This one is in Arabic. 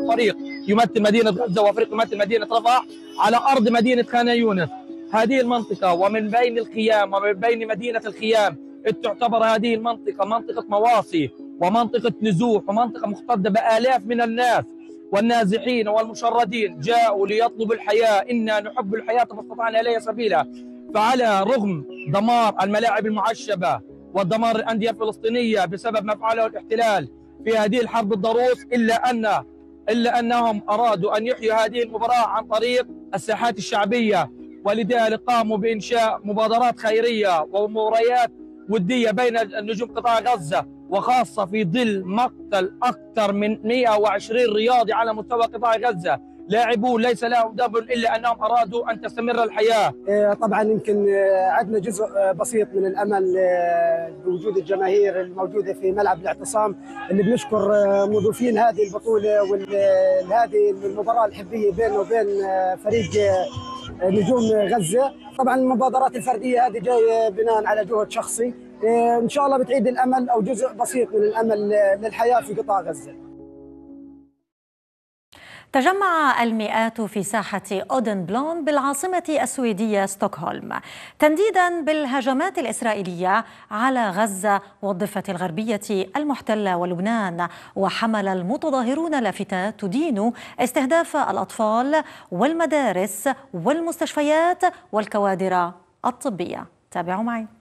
فريق يمثل مدينة غزة وفريق يمثل مدينة رفح على أرض مدينة خان يونس. هذه المنطقة ومن بين الخيام ومن بين مدينة الخيام تعتبر هذه المنطقة منطقة مواصي ومنطقة نزوح ومنطقة مختلطة بآلاف من الناس والنازحين والمشردين جاءوا ليطلبوا الحياة. إنا نحب الحياة ما استطعنا إليها سبيلا. فعلى رغم دمار الملاعب المعشبة ودمار الأندية الفلسطينية بسبب ما فعله الاحتلال في هذه الحرب الضروس إلا أنهم أرادوا أن يحيوا هذه المباراة عن طريق الساحات الشعبية، ولذلك قاموا بإنشاء مبادرات خيرية ومباريات ودية بين نجوم قطاع غزة، وخاصة في ظل مقتل أكثر من 120 رياضي على مستوى قطاع غزة، لاعبون ليس لهم ذنب إلا أنهم أرادوا أن تستمر الحياة. طبعا يمكن عندنا جزء بسيط من الأمل بوجود الجماهير الموجودة في ملعب الاعتصام، اللي بنشكر مضيفين هذه البطولة وهذه المباراة الحبية بينه وبين فريق نجوم غزة. طبعا المبادرات الفردية هذه جاية بناء على جهد شخصي، إن شاء الله بتعيد الأمل أو جزء بسيط من الأمل للحياة في قطاع غزة. تجمع المئات في ساحة أودن بلون بالعاصمة السويدية ستوكهولم تنديدا بالهجمات الإسرائيلية على غزة والضفة الغربية المحتلة ولبنان. وحمل المتظاهرون لافتات تدين استهداف الأطفال والمدارس والمستشفيات والكوادر الطبية. تابعوا معي.